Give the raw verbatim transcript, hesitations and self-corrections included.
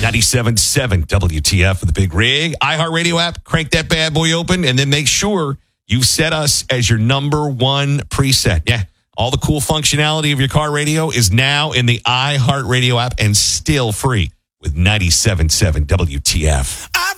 ninety-seven point seven W T F for the Big Rig. iHeartRadio app, crank that bad boy open, and then make sure you've set us as your number one preset. Yeah, all the cool functionality of your car radio is now in the iHeartRadio app and still free with ninety-seven point seven W T F.